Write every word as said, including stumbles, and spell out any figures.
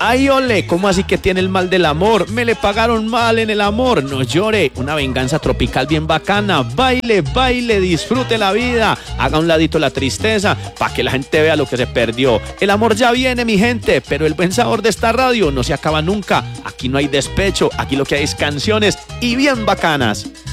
Ay, ole, ¿cómo así que tiene el mal del amor? Me le pagaron mal en el amor. No llore, una venganza tropical bien bacana. Baile, baile, disfrute la vida. Haga a un ladito la tristeza para que la gente vea lo que se perdió. El amor ya viene, mi gente, pero el buen sabor de esta radio no se acaba nunca. Aquí no hay despecho, aquí lo que hay es canciones y bien bacanas.